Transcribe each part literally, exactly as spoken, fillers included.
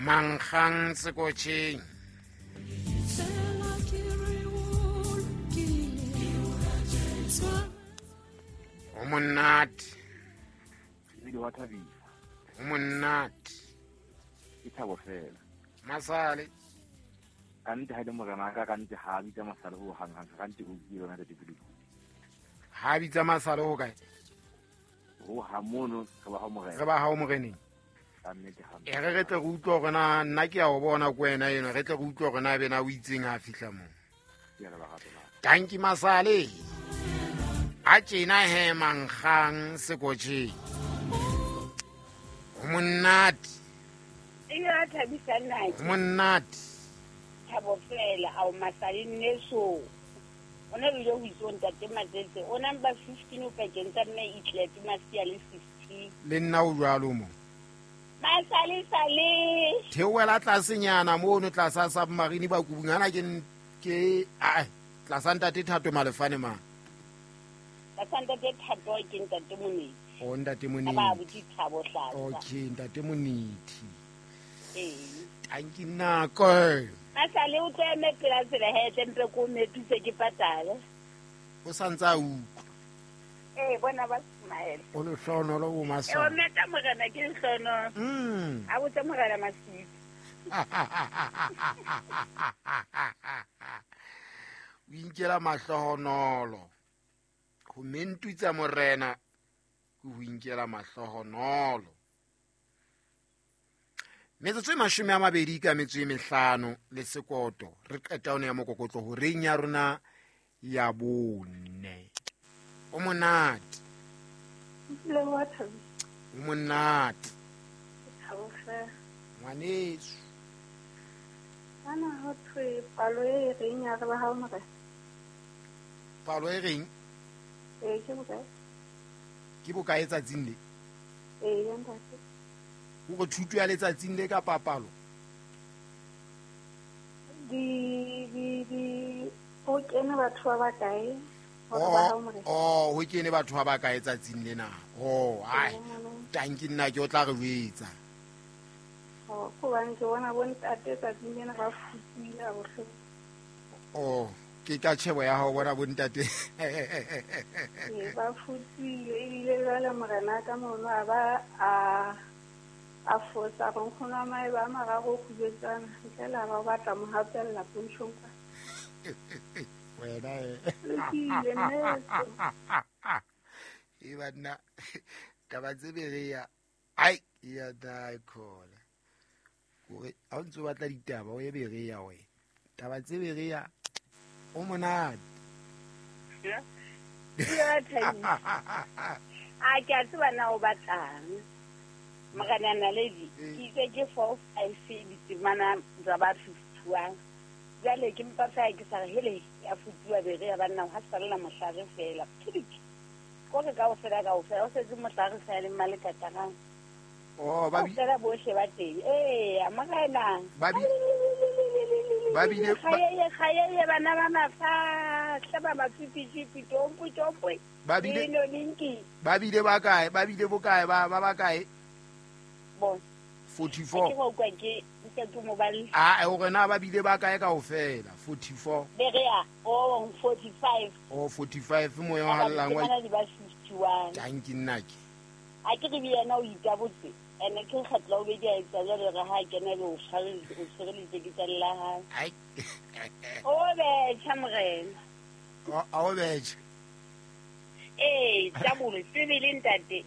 Mankgang Sekotjheng. O monate. Wa thabisa O monate. ke thabo fela Masale. ka ntse ha le morena ka ka ntse ha bitsa masale ho hang hang ka ntse o bile yona tse dibili Ha bitsa Masale ho kae? ho ha mono ka ba ha morena Re ba ha o moreneng. ka nnete ha E re re tle go utlwa gore na nna ke a o bona ko wena eno re tle go utlwa gore na bena o itseng ha fihla mo. ke re ba gape na Tanki Masale. A tjena he Mankgang Sekotjheng. O monate. Iya thabisa nna O monate. thabo fela a o Masale nneso ona bile ho itse ntate Matetse ona ba fifteen o pakeng tsa nna Itleti Masia le sixteen Le nna o jwalo mo. Masale sale Theoela tlasenyana mono tlasa submarine ba kubungana ke ke a tlasa ntate Thato Malefane ma. ka santa te thato ke ntate Moneti O ntate ka ba Moniti. buti thabo hlasa Okay, ntate Moniti. eh Tanki nako. Masale o tseme class le he tempe ko metuse ke patala O santsa u. eh bona ba smile O le hlono lo bo e o masa. meta mogana ke hlono Mm. a botse mogana masiti O inkela mahlohonolo. Ho mentutsa morena ke ho inkela mahlohonolo. Metsotso e mashome a mabedi ka metso e mehlano le sekoto re qeta ona ya mokokotlo ho reng ya rona ya bone. O monate. le wa thabisa O monate. thabo fela Ngwaneso. ana ho thwe palo e reng ya re ba ha o mara Palo e reng eh ke bokae ke bokae tsatsing le? eh ya ntate O go thuto ya letsatsing le ka papalo. di di di o kene batho ba bakae hore ba ha o mara Oh, ho kene batho ba ba ka etsatsing lena. Oh, ai. Tanki nna ke o tla re wetsa. oh ko bang ke bona bo ntate tsa dinena ba futsile a bohle Oh, ke ka tshebo ya hao bona bontate. eh ba futsile ile jale morena ka mono a ba a a fosa go khona mai ba mara go khubetsana fela ba batla mo hapella pension ka Wena e. le nne E bana taba tsebe re ya. Ai, ya dai khola. Gore a o ntse o batla ditaba o ye be re ya we. Taba tsebe re ya. O monate. ya thabi a ke a tseba na o batlang magana na ledi ke itse ke four five ditsemana tsa ba fifty-one jale ke mpa fa ke sa hele ya futsiwa be re ya banna ha sala mohlare fela kiriki ko ke ka o fela ka o fela o se mo mohlare fela le maleka tang Oh, ba babi fela bo she ba teng eh amagana babi babile ba- khaye khaye bana ba mafa hlaba mafifi fifi tompo tompo babile no linki babile ba kae babile bokae ba ba ba kae bon forty-four. ke go kwa ke ke ke mo bal Ah, o rena ba bile ba kae kaofela forty-four berea o forty-five o forty-five mo yo ba hallang wa di ba fifty-one tanki nnake. a ke re bina o itabotse ene ke khatla o be di a etsa jalo re ha ke na le o tshware o tshware le ke tsalla ha Ai. o be chamrena O a o betjhe. eh tabule tsebile ntate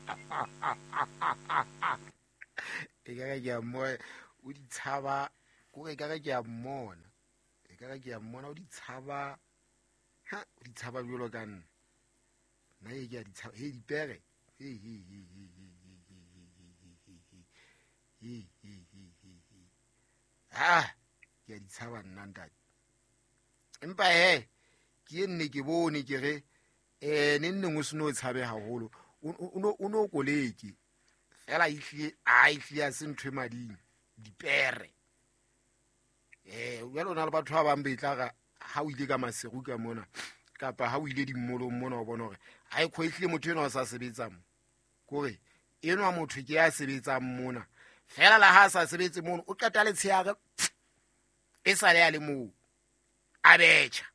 E ka ga ke a mo o di tshaba ko e ka ga ke a mmona. E ka ga ke a mmona o di tshaba. Ha, o di tshaba bjolo ka nna. Nna e ke a di tshaba he dipere. He he he he he he he he he he. Ah, ke a di tshaba nna ntate. Empa he ke nne ke bone ke re eh nenne go seno tshabe haholo. O no o no koleki. Fela ihle a ihle a se ntwe mading dipere. Eh wa lona le batho ba bang betla ga ha o ile ka masego ka mona kapa ha o ile dimmolong mona o bona hore ha e khoihle motho ena o sa sebetsa mo kore eno a motho ke ya sebetsang mona fela la ha sa sebetse mono o qeta le tsheare e sa le ya le moo a betjha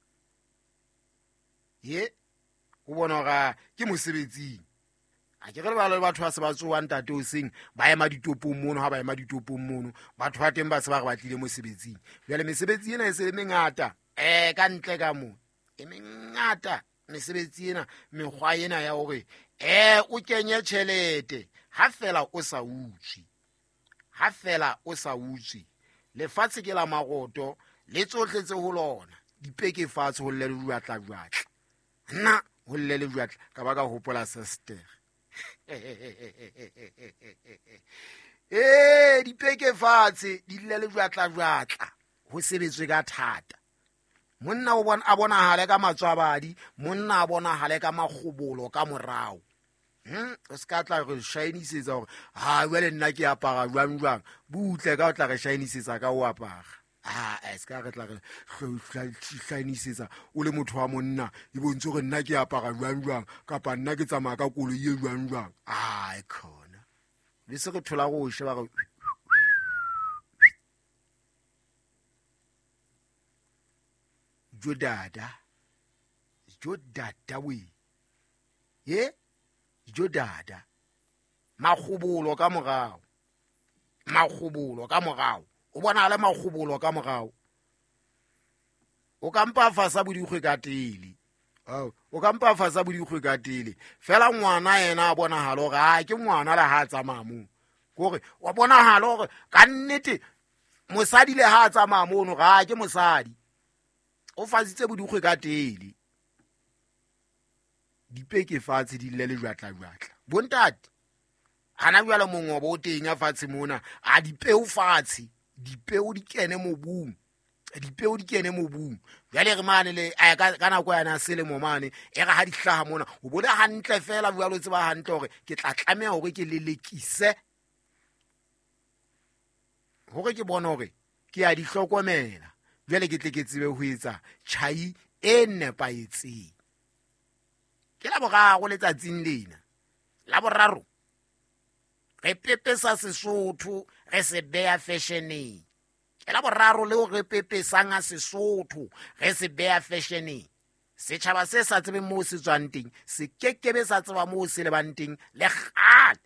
ye o bona ga ke mosebetsing a ke re ba le batho ba se ba tsoang tate o seng ba ema ditopong mono ha ba ema ditopong mono batho ba teng ba se ba re batlile mosebetsing jwale mesebetsi ena e se le mengata eh ka ntle ka mo e mengata mesebetsi ena mekgwa ena ya hore eh o kenye tjhelete ha fela o sa utswi ha fela o sa utswi lefatshe ke la magoto le tsotletse ho lona dipeke fatshe ho le jwatla jwatla nna ho le jwatla ka ba ka hopola sister eh dipeke fatshe di le jwatla jwatla ho sebetswe ka thata monna o bona a bonahale ka matswabadi monna a bonahale ka makgobolo ka morao hm o ska tla re shinisetsa hore ha wele nna ke apara jwang jwang butle ka o tla re shinisetsa ka o apara ah a ska re tla re shinisetsa o le motho wa monna e bontse gore nna ke apara jwang jwang kapa nna ke tsamaya ka kolo ye jwang jwang ah e khona le se re thola go sheba go jo dada jo dada we ye jo dada makgobolo ka morao makgobolo ka morao o bona le makgobolo ka morao o ka mpa fasa bodikgwe ka tele oh o ka mpa fasa bodikgwe ka tele fela ngwana yena a bona halo ga ke ngwana le ha tsamaya mo gore wa bona halo gore ka nnete mosadi le ha tsamaya mono ga ke mosadi o fasitse bodikgwe ka tele dipeke fatshe di le le jwatla jwatla bontate hana jwale mongobo o teng a fatshe mona a dipeo fatshe dipeo di kene mobung dipeo di kene mobung jale re mane le a ka nako yana sele mo mane e ga ha di hlaha mona o bole hantle fela bua tse ba hantle hore ke tla tlameha hore ke lelekise hore ke bona hore ke a di hlokomela jale ke tle ke tsebe ho etsa chai e nepaetseng ke la boraro letsatsing lena la boraro re pepesa Sesotho re se beya fashioneng ke la boraro le re pepesang a Sesotho re se beya fashioneng setjhaba se sa tsebe mo se tswang teng se kekebe sa tseba mo se le banteng le kgale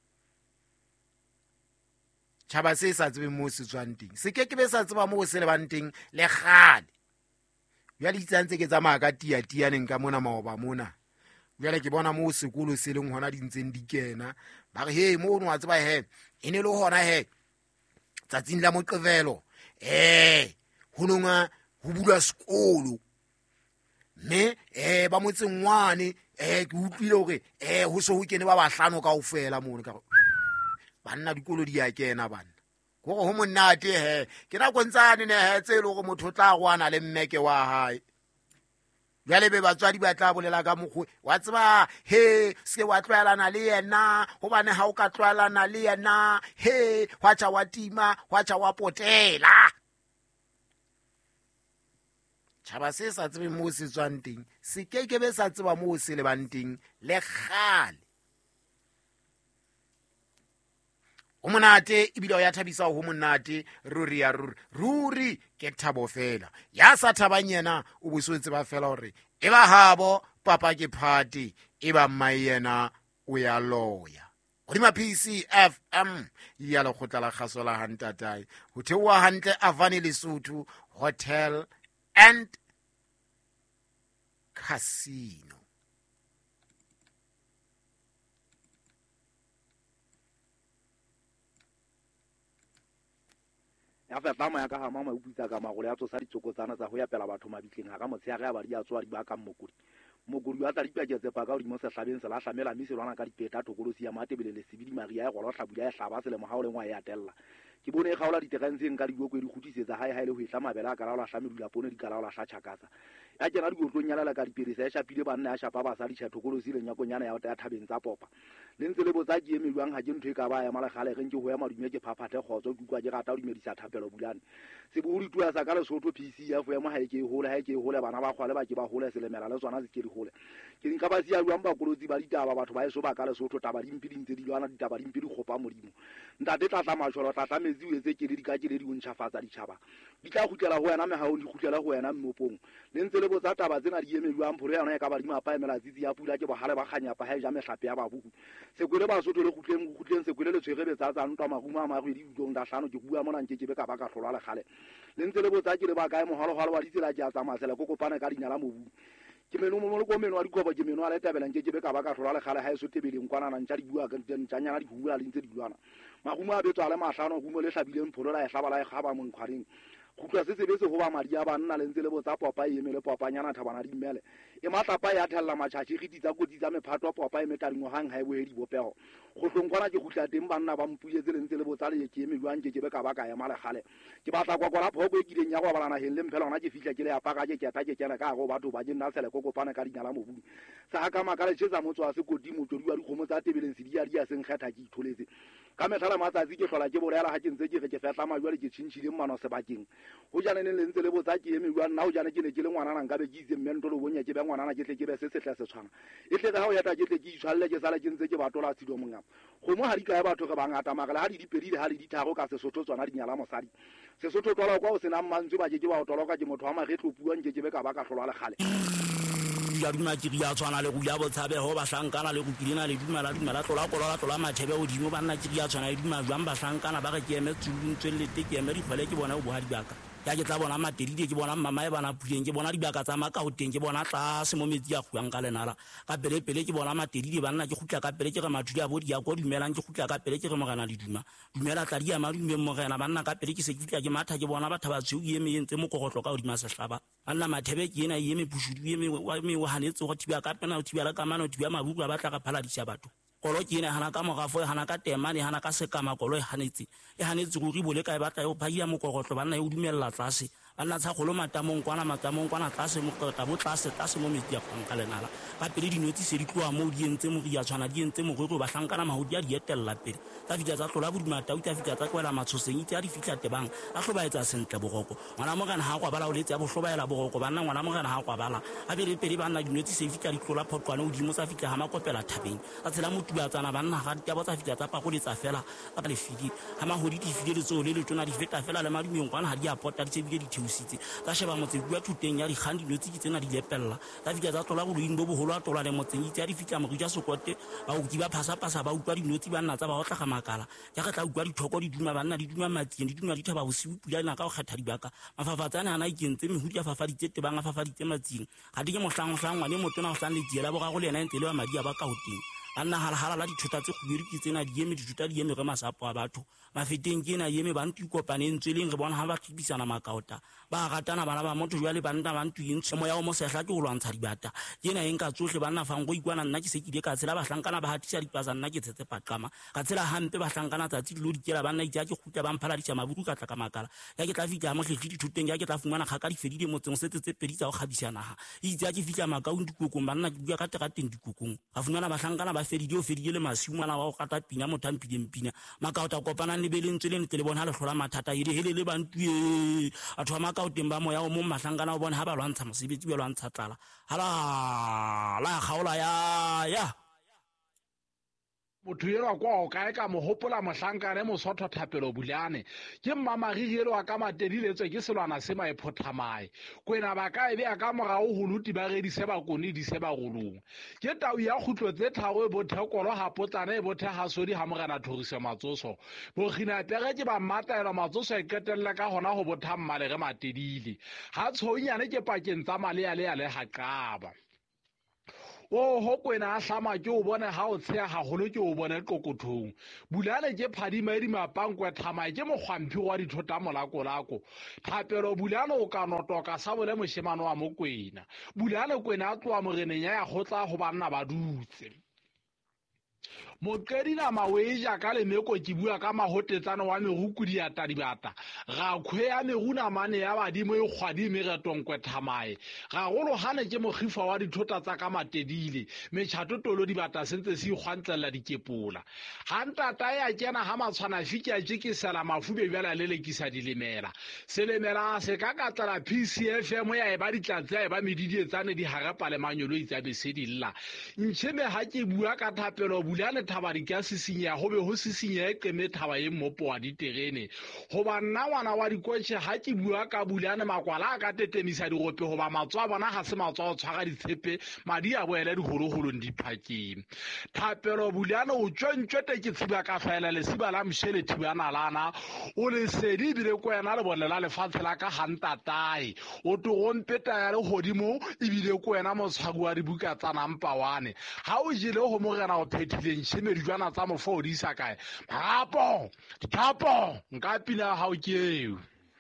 tjhaba se sa tsebe mo se tswang teng se kekebe sa tseba mo se le banteng le kgale ya di tsantse ke tsamaya ka tia tia neng ka mona maoba mona jale ke bona mo sekolo se leng hona di ntseng di kena ba re he mo no a tseba he ene le hona he tsatsing la moqevelo eh ho nonga ho bulwa sekolo me eh ba motseng wane eh ke utlwile hore eh ho se ho kene ba bahlano kaofela mono ka banna dikolo di ya kena banna go go monate he ke na kontsane ne he tse le go motho tla go ana le mmeke wa hae jale be batswadi ba tla bolela ka mogwe wa tseba he se wa tlwaelana le yena hobane ha o ka tlwaelana le yena he hwacha wa tima hwacha wa potela tshaba se sa tsebe mo se tswang teng se kekebe sa tseba mo se le banteng le kgale o monate e bile ya thabisa ho monate ruri ya ruri ruri ke thabo fela ya sa thabang yena o boswetse ba fela hore e ba habo papa ke party e ba mai yena o ya loya hodima P C F M ya le khotla la kgaso la hantatai ho thewa hantle Avani Lesotho Hotel and Casino. ya fa ba ma ya ka ha mama o butsa ka magole ya tsosa ditsokotsana tsa ho ya pela batho mabitleng ha ka motse ya ga ba di a tswa di ba ka mmokudi mogodi wa tla di petse pa ka o di mo se hlabeng se la hlamela mise lwana ka dipeta tokolosi ya matebele le sebidi maria ya go lo hlabuya ya hlaba se le mohao le ngwa ya tella ke bone e kgaola ditegantseng ka diboko di khutisetsa hae hae le ho itla mabela ka la la hla medula pone di ka la la hla tshakatsa ya kena di gotlong nyala ka dipirisa e shapile banna ya shapa ba sa di tshethokolo sileng ya konyana ya ya thabeng tsa popa le ntse le botsa ke emelwang ha ke ntwe ka ba ya mala gale ge nke ho ya madume ke phaphathe khotso ke kwa ke rata di medisa thapelo bulane se bo di tuya sa ka le sotho P C ya fo ya mo ha ke hole ha ke hole bana ba khwale ba ke ba hole selemela le tsona se ke di hole ke nka ba sia luang ba kolotsi ba ditaba batho ba eso ba ka le sotho taba di mpidi ntse di lwana ditaba di mpidi khopa modimo ntate tlatla masholo tlatla metsi o etse ke le di ka ke le di untšhafatsa ditšhaba di tla khutlela ho wena mehaong di khutlela ho wena mmopong le ntse le botsa taba tsena di emelwang pholo ya yona ka badimo apa emela tsitsi ya pula ke bohale ba khanya pa ha ja mehlape ya babuku se kwele ba sotho le khutleng go khutleng se kwele le tshwege betsa tsa ntwa maguma ma go di utlong da hlano ke bua mona nke ke be ka ba ka hlola le gale le ntse le botsa ke le ba kae mohalo halo wa ditsela ke a tsamasela go kopana ka dinyala mobu ke meno mo mo go meno wa dikobo ke meno a le tabelang ke ke be ka ba ka hlola le gale ha eso tebeleng kwana nna ntja di bua ka ntjanyana di hula le ntse di lwana maguma a betswa le mahlano gumo le hlabileng pholo la e hlabala e khaba mo nkgwareng khutla se sebese go ba madi a banna le ntse le botsa popa e emele popanyana thabana di mmele e matlapa ya thella matšhatši giti tsa kotsi tsa mephato popa e metaringo hang ha e boedi bopego go hlongkwana ke khutla teng banna ba mpuyetse le ntse le botsa le ke emelwang ke ke be ka ba ka ya male gale ke batla kwa kwa la phoko e kileng ya go balana heng le mphela ona ke fitla ke le apaka ke ke ta ke kena ka go batho ba ke nna sele go kopana ka dinyala mobu sa ka makale tšhetsa motswa se kodi motsodi wa dikgomo tsa tebeleng se dia dia seng kgetha ke itholetse ka methala matsatsi ke hlola ke bolela ha ke ntse ke re ke fetla majwa le ke tšhintšhile mano sebakeng go jana ne le ntse le botsa ke emelwa nna go jana ke ne ke le ngwanana nka be ke itse mmento lo bonya ke be ngwanana ke tle ke be se setle se tshwana e tle ga o ya ta ke tle ke itshwalle ke sala ke ntse ke batola tshido mongapa go mo ha di ka ya batho ga bangata magala ha di dipedile ha le dithago ka sesotho tswana di nyala mosadi sesotho tola kwa o sena mantswe ba ke ke ba o toloka ke motho wa magetlo puang ke ke be ka ba ka hlola le gale ya duma ke ya tshwana le go ya botshabe ho ba hlankana le go kilena le duma la duma la tlola kolola tlola mathebe o dimo banna ke ya tshwana le duma jwang ba hlankana ba ga ke eme tsuluntswe le te ke eme di khwele ke bona o bohadi baka ya ke tla bona materidi ke bona mama e bana puleng ke bona dibaka tsa maka o teng ke bona tla se mo metsi ya khuyang ka lenala ka pele pele ke bona materidi banna ke khutla ka pele ke re mathudi a bodi ya go dumelang ke khutla ka pele ke re mogana le duma dumela tla dia madume mogena banna ka pele ke se khutla ke matha ke bona batho ba tseu ye me yentse mo kokotlo ka o dima sehlaba banna mathebe ke ena ye me bushudu ye me wa me wa hanetse go thiba ka pena o thiba la ka mano thiba mabuku ba tla ka phala di batho kolo ke ena hana ka mogafo hana ka tema ne hana ka sekama kolo e hanetse e hanetse go ri bole ka e batla yo phaya mo kokotlo banna e o dumella tlase banna tsa golo matamong kwana matamong kwana tlase mo kota bo tlase tlase mo metsi ya ka lenala ka pele dinotsi se di tloa mo di entse mo ya tshwana di entse mo go ba hlankana mahodi a di etella pele tsa fitla tsa tlola bodima tau tsa fitla tsa kwela matshoseng itse a di fitla tebang a hloba etsa sentle bogoko ngwana mo kana ha kwa bala o letse a bo hlobaela bogoko banna ngwana mo kana ha kwa bala a pele pele banna dinotsi se fitla di tlola photwana o di mo sa fitla ha makopela thabeng a tshela mo tuba tsana banna ga di botsa fitla tsa pa go letsa fela ka le fidi ha mahodi di fidi le tso le le tona di feta fela le madumeng kwana ha di a pota di tsebile di theusitse tsa sheba motse bua thuteng ya di khandi notsi ke tsena di lepella tsa fitla tsa tlola go loing bo boholo a tola le motseng itse a di fitla mo ja sokote ba o kiba phasa phasa ba utlwa di notsi banna tsa ba go tla ga makala ya ga tla utlwa di thoko di duma banna di duma matseng di duma di thaba bosiu pula ina ka go kgetha dibaka mafafatsana ana ikentse mehudi ya fafaditse tebang a fafaditse matseng ga di ke mohlang hlangwa le motona go tlang le diela bo ga go le ena ntse le wa madi a ba ka hoteng banna hala la dithuta tse khubiri ke tsena di eme dithuta di eme re masapo a batho mafeteng ke ena yeme ba ntu ikopaneng tsweleng re bona ha ba tibisana makaota ba ratana bana ba motho jwa le banda ba ntu yintse mo ya o mo sehla ke go lwantsha dibata ke ena eng ka tsohle banna fang go ikwana nna ke se ke di ka tsela ba hlankana ba hatisa dipasa nna ke tsetse paqama ka tsela hampe ba hlankana tsa tsi lo di kela banna itja ke khutla ba mphala di tsa mabuku ka tla ka makala ya ke tla fitla mo hlegi dithuteng ya ke tla fumana kgaka di fedile motseng se tsetse pedi tsa go khabisana ha itja ke fitla makaung dikokong banna ke bua ka terateng dikokong ga fumana ba hlankana ba fedile o fedile le masiumana wa go kata pina mothampile mpina makaota kopana le beleng tsweleng le bona le hlola mathata ile hele le bantuye atho makaoteng ba moya o mo mahlangana o bona ha ba lwantsha mosebetsi ba lwantsha tlala hala la khaola ya ya motho yelwa kwa o kae ka mohopola mohlankane mosotho thapelo bulane ke mmamagigelo wa ka matediletswe ke selwana se maephothamae kwena ba ka ebe a ka morao go luti ba redise ba kone di se ba golong ke tau ya khutlo tse thago e bothekolo ha potlana e bothe ha sodi ha mogana thorise matsoso bo khina pere ke ba mataela matsoso e ketella ka hona go botha mmale ge matedile ha tshonyane ke pakeng tsa male ya le ya le ha qaba o ho kwena a hlama ke o bone ha o tsheya haholo ke o bone qokothong bulane ke phadima di mapankwe thama ke mogwamphi wa dithota molakolako thapelo bulane o ka notoka sa bole moshemano wa mokwena bulane kwena a tloa moreneng ya ya gotla go banna ba dutse mokedinama o e ja ka lemeko ke bua ka mahotetsano wa meruku diata dibata ga kgwe ya merunamane ya badimo e kgwadi meretongkwethamae ga gologane ke mogifa wa dithota tsa ka matedile metšhatotolo dibata sentse se ikgwantlelela dikepola ga ntata ya kena ga matshwana fiki a tšekisela mafube bjala le lekisa dilemela selemela se ka katlela P C F M ya eba ditlatse ya eba medidietsane di harapa le manyolo itsa besedi lla ntšheme ha ke bua ka thapelo bulane thaba di ka sisinya go be go sisinya e qeme thaba ye mmopo wa diterene goba nna ngwana wa dikotše ha ke bua ka bulane makwala a ka tetemisa digope goba matswa bona ga se matswa o tshwaga ditshepe madi a boele digologolong diphakeng thapelo bulane o tšwentšwete ke tshiba ka faela lesiba la mšhele thibana lana o le sedi ebile ko wena le bone la lefatshe la ka gantatae o togompeta ya le godimo ebile ko wena motshwadi wa dibuka tsa nampawane ga o jele go mogena go phethileng tšheme dijwana tsa mofo o di isa kae magapo dithapo nka pina ya gago ke eo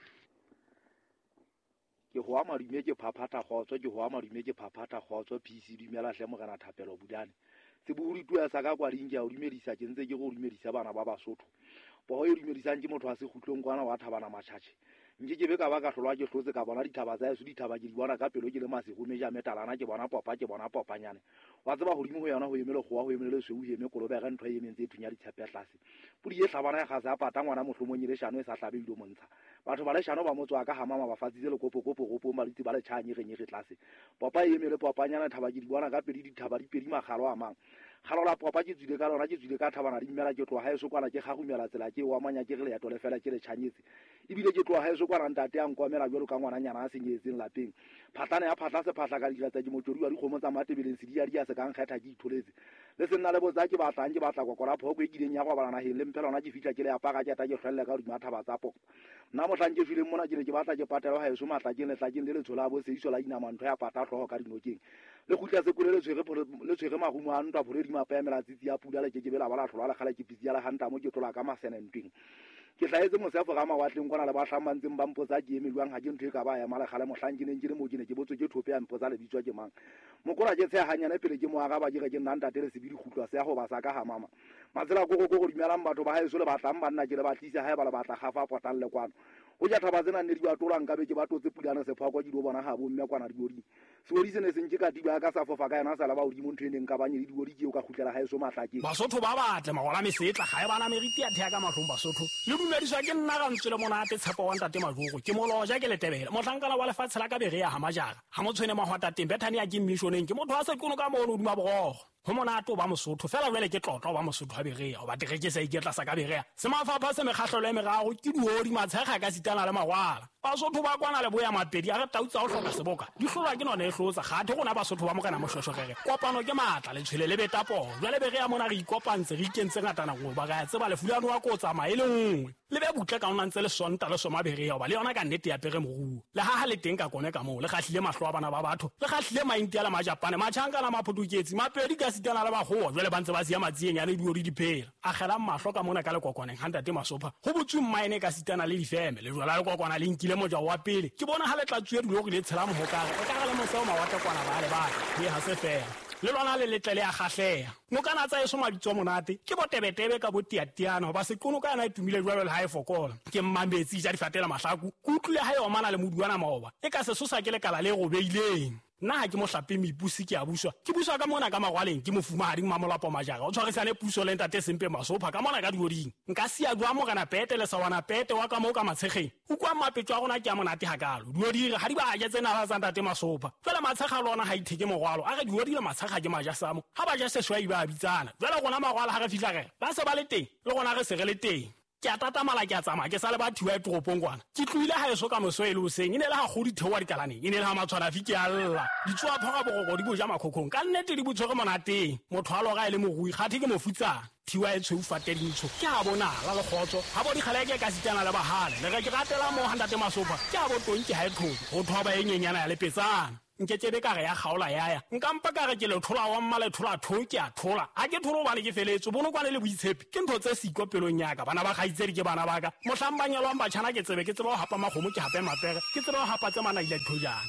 ke go ama dume ke phaphata khotso ke go ama dume ke phaphata khotso P C dumela hle mogena thapelo budane se buri tu ya saka kwa ringe ya dumedisa ke ntse ke go dumedisa bana ba Basotho bo yo dumedisang ke motho a se khutlong kwana wa thabana matšhatše nje ke be ka ba ka hlolwa ke hlotse ka bona dithaba tsa yeso dithaba ke di bona ka pelo ke le masego meja metalana ke bona popa ke bona popanyane wa tseba godimo go yona go emele go wa go emele se o heme kolobe ga ntho e mentse e thunya ditshepe tlase pudi e hlabana ya ga sa pata ngwana mohlomong ile shano e sa hlabe ilo montsha batho ba le shano ba motswa ka hamama ba fatsitse le kopo kopo kopo malitsi ba le tshanye ge nyege tlase popa e emele popanyana thaba ke di bona ka pedi dithaba di pedi magalo a mang galo la popa ke tswile ka lona ke tswile ka thabana di mmela ke tloga heso kwana ke gagumela tsela ke wa manya ke re ya tole fela ke le tshanyetse ebile ke tloga heso kwana ntate a nkwamela jalo ka ngwana nyana a senyetseng lapeng phatlana ya phatla se phatla ka dilatsa ke motsodi wa dikgomo tsa matebeleng se di ya se ka nkgetha ke itholetse le se nna le botsa ke batlang ke batla kokora phoko e kileng ya go balana heng le mpela ona ke fitla ke le apaka ke ta ke hlwelle ka dima thaba tsa popa nna motlang ke fileng mona ke le ke batla ke patela heso matla ke le tla ke le le tshola bo se iso la ina mantho ya pata hlogo ka dinokeng le khutla se kule le tshwere le tshwere magumo a ntwa phore di mapa mela tsitsi ya pula le ke ke bela bala hlola le khala ke pitsi ya la hanta mo ke tlola ka masenentwing ke tlaetse mosefo ga mawatleng kwana le ba hlambantseng ba mpotsa ke emelwang ga ke ntho e ka ba ya mala gale mohlang ke neng ke le mo ke ne ke botse ke thope ya mpotsa le bitswa ke mang mokola ke tshe hanyane pele ke mo aga ba ke ke nna ntatele se bidi khutlwa se ya go ba sa ka ha mama matsela go go go dimelang batho ba haeso le batlang banna ke le ba tlisa ha ba le batla gafa potalle kwano o ja thaba tsena ne di ba tolang ka be ke ba totse pulana se phakwa di do bona ha bo mme kwana di odi se odi se ne se nke ka diba ka sa fofa ka yana sa la ba odi mo ntweneng ka banye di odi ke o ka khutlela haeso matlakeng Basotho ba batle magola mesetla ga e bana meriti ya thea ka matlong Basotho le dumediswa ke nna ga ntswele monate tshepo wa ntate majogo ke moloja ke letebela mohlankana wa lefatshe la ka bege ya hamajaga ha mo tshwene mahwata tembethane ya ke mmissioneng ke motho a se kono ka mono duma bogogo ho monate ba Mosotho fela jwale ke tlotlo ba Mosotho ha bege o ba direke sa iketla sa ka bege se mafapha se mekgahlo le merago ke duodi matshega ka sitana le magwala Basotho ba kwana le boya mapedi a re tautsa o hloka seboka di hlola ke none e hlotsa gate gona Basotho ba mokana moshoshogerere kopano ke matla le tshwele le betapo jwale bege ya mona re ikopantse re ikentse ngatana go ba ga tseba le fulano wa ko tsama ile nngwe le be butle ka ona ntse le sonta le soma bege ya ba le yona ka nnete ya pere moruo le ha ha le teng ka kone ka mo le gahlile mahlo a bana ba batho le gahlile mainti ya le majapane machanga la maphutuketsi mapedi ka sitana le ba go jwale ba ntse ba sia matsieng ya le di ori di phela a gela mahlo ka mona ka le kokoneng handa te masopa go botsu mmaene ka sitana le difeme le jwala le kokona le nkile moja wa pele ke bona ha le tla tswe dilo go le tshela mo hokare o ka ga le moseo mawata kwana ba le ba ke ha se fela le lona le letlele a gahlea no kana tsa eso mabitso monate ke botebetebe ka botiatiana ba se kono kana itumile jwalo le ha e fokola ke mmambetsi ja di fatela mahlaku kutlule ha yo mana le moduana maoba e ka se sosa ke le kala le go beileng nna ha ke mo hlape mepusi ke a buswa ke buswa ka mona ka magwaleng ke mofumahadi mamolapo majaga o tshwarisane puso le ntate sempe masopha ka mona ka dioding nka sia jwa mo kana pete le sawana pete wa ka mo ka matshegeng o kwa mapetso a gona ke a monate hakalo diodire ha di ba ja tsena ba tsanta te masopa fela matshega lona ha itheke mogwalo a re diodile matshega ke maja samo ha ba ja seswa iba bitsana jwale gona magwala ha re fitla ge ba se ba le teng le gona re se re le teng ke a tatamala ke a tsamaya ke sa le bathiwa e toropong kwana ke tluile ha eso ka moso e le oseng e ne le ha godi theowa dikalaneng e ne le ha matshwana fiki a lla ditsoa phoga bogoko di boja makgokgong ka nnete di botshwere monateng motho a loga e le mogui kgathe ke mofutsana thiwa e tshweu fatedintsho ke a bonala le kgotso ha bo dikgaleke ka sitana le bahale le ge ke ratela mo handate masopa ke a botonke ha e tlhobo go thoba e nyenyana ya lepetsana nke tsebe ka re ya kgaola yaya nkampa ka re ke le thola wa mmale thola tho ke a thola a ke tholo bane ke feletse bono kwane le boitshepi ke ntho tse siko pelong yaka bana ba gaitsedi ke bana baka mohlambanyelwang batšhana ke tsebe ke tsebe go hapa makgomo ke hape mapere ke tsebe go hapa tse mana ile dithojana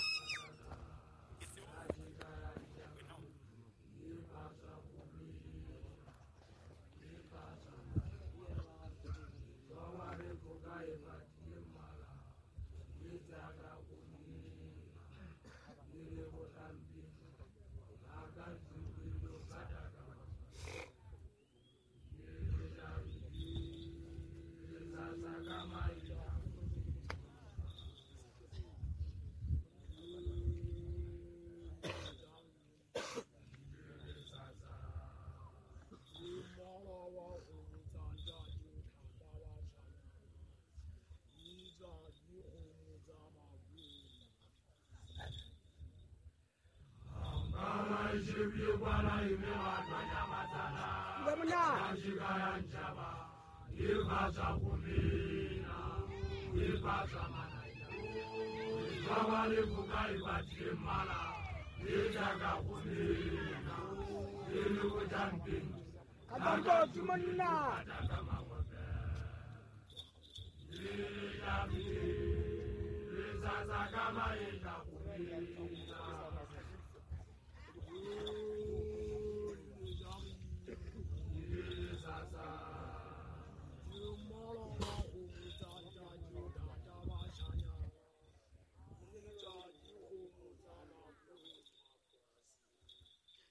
Kama